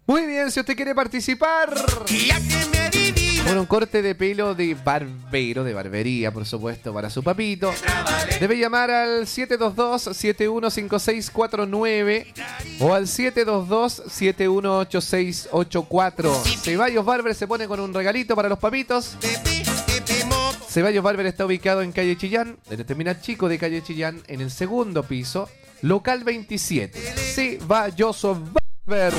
Muy bien, si usted quiere participar con un corte de pelo de barbero, de barbería, por supuesto, para su papito, debe llamar al 722-715649 o al 722-718684. Ceballos Barber se pone con un regalito para los papitos. Ceballos Barber está ubicado en calle Chillán, en el terminal chico de calle Chillán, en el segundo piso, local 27. Ceballos Barber.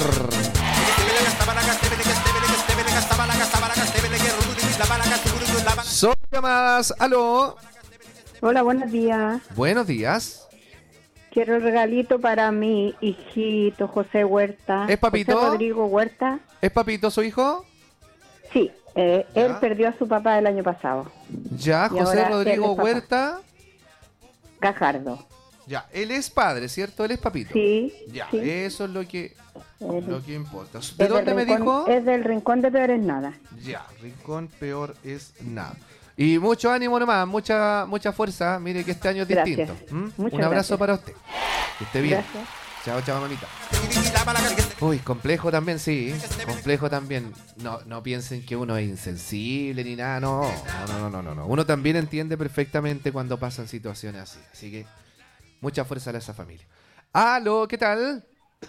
Son llamadas. Aló. Hola, buenos días. Buenos días. Quiero el regalito para mi hijito José Huerta. ¿Es papito? José Rodrigo Huerta. ¿Es papito su hijo? Sí, él perdió a su papá el año pasado. Ya, Y José ahora Rodrigo él es papá. Huerta. Gajardo. Ya, él es padre, ¿cierto? Él es papito. Sí. Ya, sí. eso es lo que importa. Es ¿De del dónde me rincón- dijo? Es del Rincón de Peores Nada. Ya, Rincón peor es nada. Y mucho ánimo nomás, mucha fuerza. Mire que este año es Gracias. distinto. Muchas Un abrazo gracias. para usted. Que esté bien. Gracias. Chao, chao, mamita. Uy, complejo también, sí. Complejo también. No piensen que uno es insensible ni nada, no. No. Uno también entiende perfectamente cuando pasan situaciones así. Así que mucha fuerza a esa familia. Aló, ¿qué tal?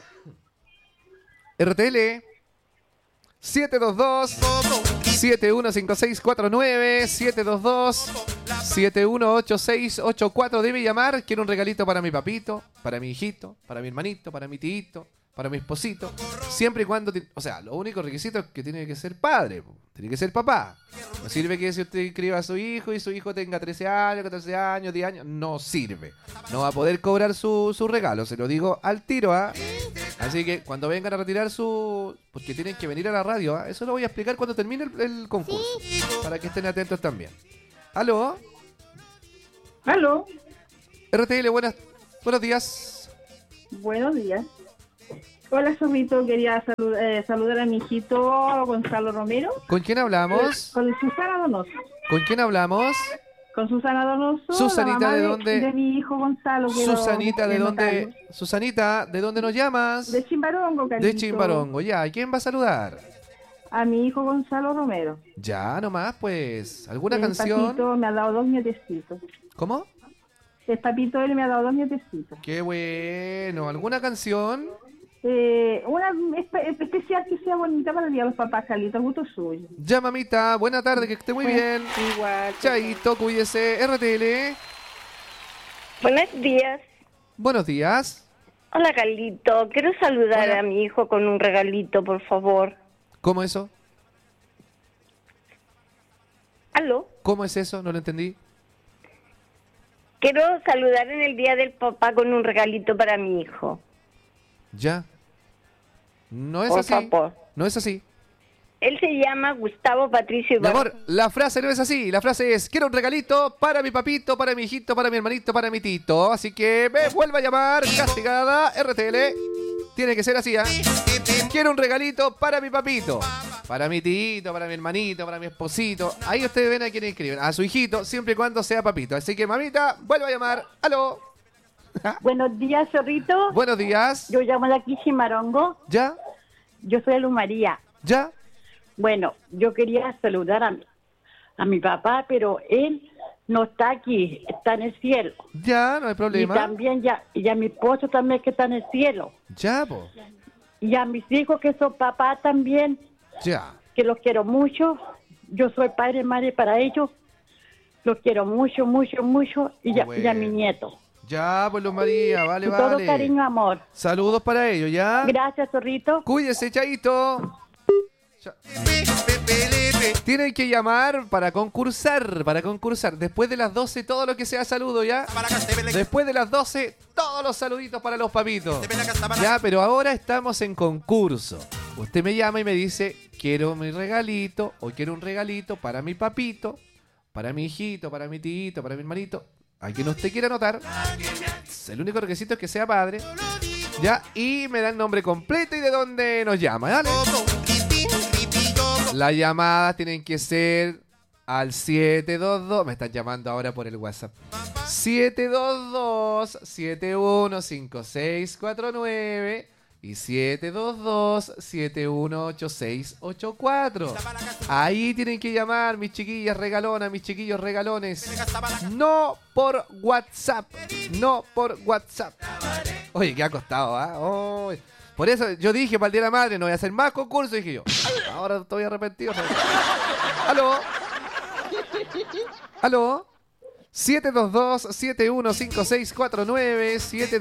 RTL 722-715649 722-718684. Debe llamar. Quiero un regalito para mi papito, para mi hijito, para mi hermanito, para mi tito, para mi esposito. Siempre y cuando... O sea, lo único requisito es que tiene que ser padre. Tiene que ser papá. No sirve que si usted inscriba a su hijo y su hijo tenga 13 años, 14 años, 10 años. No sirve. No va a poder cobrar su regalo. Se lo digo al tiro, ¿ah? Así que cuando vengan a retirar su... Porque tienen que venir a la radio, ¿ah? Eso lo voy a explicar cuando termine el concurso. Para que estén atentos también. ¿Aló? Aló. RTL, buenos días. Buenos días. Hola, Somito. Quería saludar a mi hijito Gonzalo Romero. ¿Con quién hablamos? Con Susana Donoso. ¿Con quién hablamos? Con Susana Donoso. Susanita, la mamá ¿de dónde? De mi hijo Gonzalo. Susanita, ¿de dónde? Susanita, ¿de dónde nos llamas? De Chimbarongo, cariñito. De Chimbarongo, ya. ¿Y quién va a saludar? A mi hijo Gonzalo Romero. Ya, nomás, pues. ¿Alguna El canción? papito me ha dado 2 nietecitos. ¿Cómo? El papito él me ha dado 2 nietecitos. Qué bueno. ¿Alguna canción? Una especial que sea bonita para el día de los papás, Carlito, gusto suyo. Ya, mamita. Buena tarde, que esté muy bien. Igual. Chaito, cuídese. RTL. Buenos días. Buenos días. Hola, Carlito. Quiero saludar Hola. a mi hijo con un regalito, por favor. ¿Cómo eso? ¿Aló? ¿Cómo es eso? No lo entendí. Quiero saludar en el Día del Papá con un regalito para mi hijo. Ya. No es Por así. favor. No es así. Él se llama Gustavo Patricio Mi Ibarra. amor, la frase no es así. La frase es: quiero un regalito para mi papito, para mi hijito, para mi hermanito, para mi tito. Así que me vuelva a llamar. Castigada RTL. Tiene que ser así, ¿ah? Quiero un regalito para mi papito, para mi tito, para mi hermanito, para mi esposito. Ahí ustedes ven a quién escriben. A su hijito, siempre y cuando sea papito. Así que, mamita, vuelva a llamar. ¡Aló! Buenos días, Zorrito. Buenos días. Yo llamo de aquí Chimarongo. ¿Ya? Yo soy Luz María. ¿Ya? Bueno, yo quería saludar a mi papá, pero él no está aquí, está en el cielo. Ya, no hay Y problema. también y a mi esposo también que está en el cielo. Ya, po. Y a mis hijos que son papás también, Ya. que los quiero mucho. Yo soy padre y madre para ellos. Los quiero mucho, mucho, mucho. Y a Bueno. mi nieto. Ya, pues Luz María, vale, Con todo vale. cariño, amor. Saludos para ellos, ¿ya? Gracias, Zorrito. Cuídese, Chaito. Tienen que llamar para concursar, Después de las 12, todo lo que sea saludo, ¿ya? Después de las 12, todos los saluditos para los papitos. Ya, pero ahora estamos en concurso. Usted me llama y me dice, quiero mi regalito, o quiero un regalito para mi papito, para mi hijito, para mi tito, para mi hermanito. A quien usted quiera anotar. El único requisito es que sea padre. Ya, y me da el nombre completo y de dónde nos llama, ¿dale? Las llamadas tienen que ser al 722. Me están llamando ahora por el WhatsApp. 722-715649. y 722-718684. Ahí tienen que llamar, mis chiquillas regalonas, mis chiquillos regalones. No por WhatsApp. No por WhatsApp. Oye, ¿qué ha costado, ah? Oh, por eso yo dije para el Día de la Madre, no voy a hacer más concursos, dije yo. Ahora estoy arrepentido. ¿Aló? ¿Aló? 722-715649,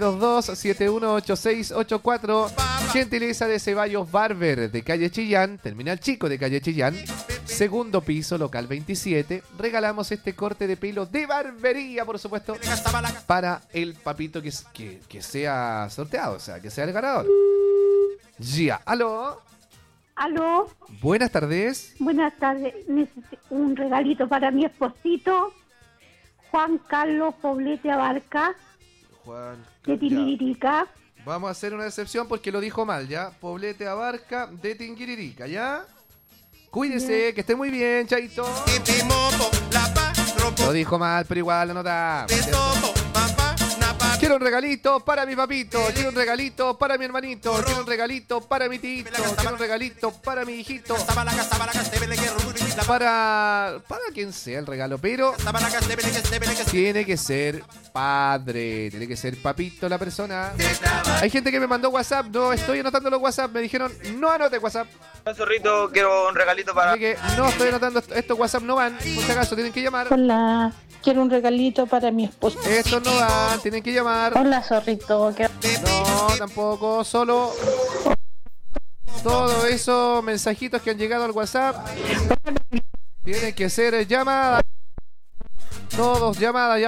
722-718684. Gentileza de Ceballos Barber de calle Chillán, Terminal Chico de calle Chillán, segundo piso, local 27. Regalamos este corte de pelo de barbería, por supuesto, para el papito que sea sorteado, o sea, que sea el ganador. Ya, ¿aló? Aló, Buenas tardes. buenas tardes. Necesito un regalito para mi esposito, Juan Carlos Poblete Abarca, Juan, de ya. Tinguiririca. Vamos a hacer una excepción porque lo dijo mal, ¿ya? Poblete Abarca de Tinguiririca, ¿ya? Cuídese, que esté muy bien, chaito. Lo dijo mal, pero igual la nota. Quiero un regalito para mi papito, quiero un regalito para mi hermanito, quiero un regalito para mi tito, quiero un regalito para mi hijito, para quien sea el regalo, pero tiene que ser padre, tiene que ser papito la persona. Hay gente que me mandó WhatsApp, no estoy anotando los WhatsApp, me dijeron no anote WhatsApp. Zorrito, quiero un regalito para... Así que no estoy anotando, estos WhatsApp no van, por si acaso tienen que llamar. Hola, quiero un regalito para mi esposo. Estos no van, tienen que llamar. Hola, zorrito. No, tampoco, solo todos esos mensajitos que han llegado al WhatsApp tienen que ser llamadas. Todos, llamadas.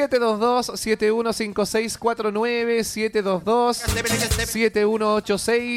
722-715649, 722-7186.